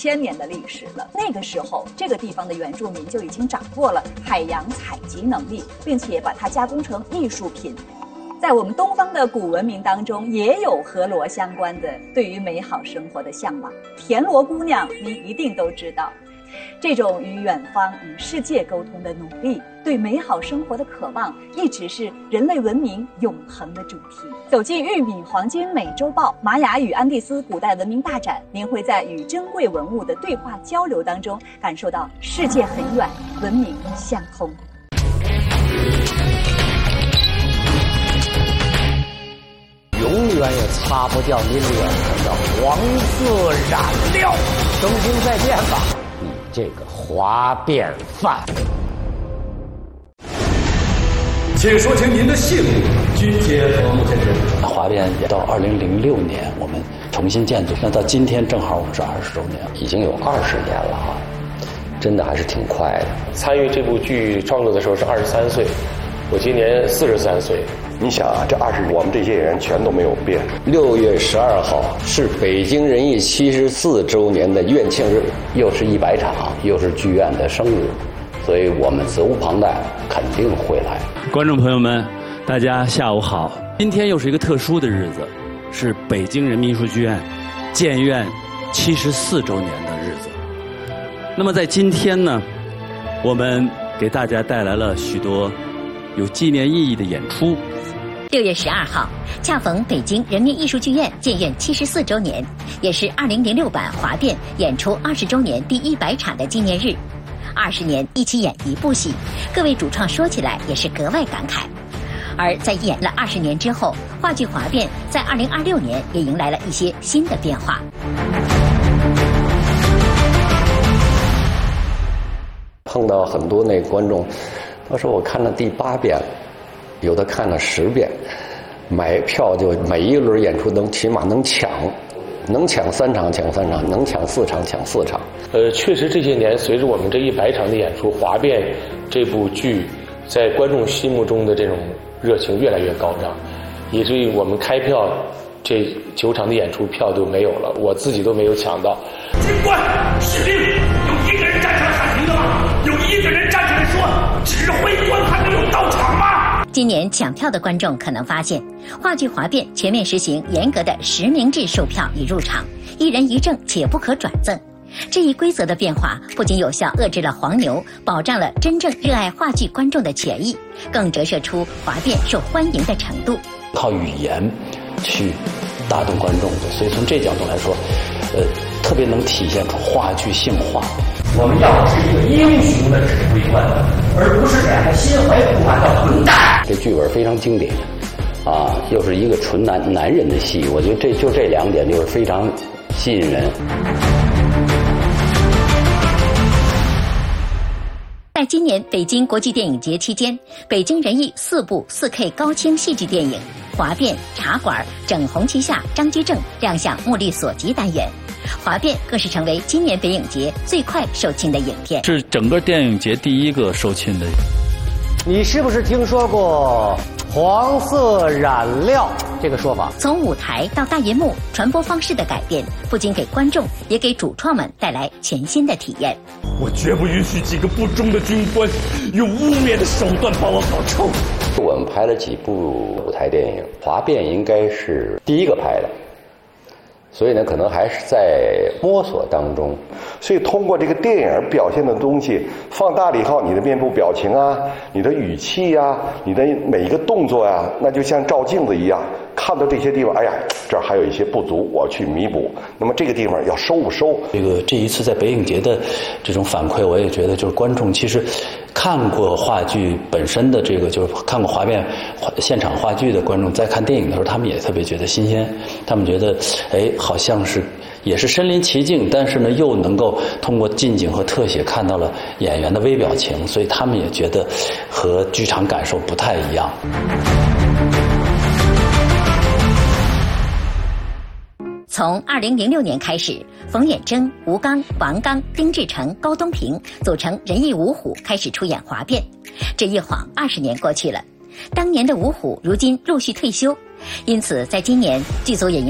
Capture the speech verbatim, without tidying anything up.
千年的历史了。那个时候，这个地方的原住民就已经掌握了海洋采集能力，并且把它加工成艺术品。在我们东方的古文明当中，也有和罗相关的对于美好生活的向往。田螺姑娘，您一定都知道。这种与远方、与世界沟通的努力，对美好生活的渴望，一直是人类文明永恒的主题。走进玉米黄金美洲豹玛雅与安第斯古代文明大展，您会在与珍贵文物的对话交流当中，感受到世界很远，文明相通。 永远也擦不掉你脸上的黄色染料。重新再见吧，你这个哗变犯！ 请说清您的姓名、军阶和目前职务。 哗变也到二零零六年我们重新建筑，那到今天正好我们是二十周年， 已经有二十年了哈，真的还是挺快的。 参与这部剧创作的时候是二十三岁，我今年四十三岁。 你想啊，这二十我们这些人全都没有变。 六月十二号是北京人艺七十四周年的院庆日，又是一百场，又是剧院的生日，所以我们责无旁贷，肯定会来。 观众朋友们，大家下午好！今天又是一个特殊的日子，是北京人民艺术剧院建院七十四周年的日子。那么在今天呢，我们给大家带来了许多有纪念意义的演出。 六月十二号，恰逢北京人民艺术剧院建院七十四周年，也是二零零六版哗变演出二十周年第一百场的纪念日。二十年一起演一部戏，各位主创说起来也是格外感慨。而在演了二十年之后，话剧哗变在二零二六年也迎来了一些新的变化。 碰到很多那个观众，他说我看了第八遍了。有的看了十遍，买票就每一轮演出能起码能抢，能抢三场抢三场，能抢四场抢四场。 呃，确实这些年随着我们这一百场的演出，哗变这部剧在观众心目中的这种热情越来越高涨，以至于我们开票这九场的演出票都没有了，我自己都没有抢到。 军官司令，有一个人站起来喊停的吗？有一个人站起来说指挥官还没有到场吗？ 今年抢票的观众可能发现，话剧哗变全面实行严格的实名制售票与入场，一人一证且不可转赠。这一规则的变化不仅有效遏制了黄牛，保障了真正热爱话剧观众的权益，更折射出哗变受欢迎的程度。 靠语言去打动观众的，所以从这角度来说，呃，特别能体现出话剧性化。 我们要的是一个英雄的指挥官，而不是两个心怀不满的混蛋。 这剧本非常经典，啊，又是一个纯男男人的戏，我觉得这就这两点就是非常吸引人。 在今年北京国际电影节期间，北京人艺四部 四K 高清戏剧电影《哗变》《茶馆》《整红旗下》张居正亮相目力所及单元。哗变更是成为今年北影节最快售罄的影片， 是整个电影节第一个售罄的。 你是不是听说过黄色染料这个说法？ 从舞台到大银幕，传播方式的改变，不仅给观众，也给主创们带来全新的体验。 我绝不允许几个不忠的军官用污蔑的手段把我搞臭。 我们拍了几部舞台电影，哗变应该是第一个拍的。所以呢，可能还是在摸索当中。 所以通过这个电影表现的东西放大了以后，你的面部表情啊，你的语气啊，你的每一个动作啊，那就像照镜子一样，看到这些地方，哎呀，这儿还有一些不足，我去弥补。那么这个地方要收不收？ 这个这一次在北影节的这种反馈，我也觉得就是观众其实看过话剧本身的这个，就是看过哗变现场话剧的观众，在看电影的时候，他们也特别觉得新鲜，他们觉得，哎。好像是也是身临其境，但是呢又能够通过近景和特写看到了演员的微表情，所以他们也觉得和剧场感受不太一样。 从二零零六年开始，冯远征、吴刚、王刚、丁志成、高东平组成人艺五虎开始出演哗变。这一晃二十年过去了，当年的五虎如今陆续退休，因此在今年剧组也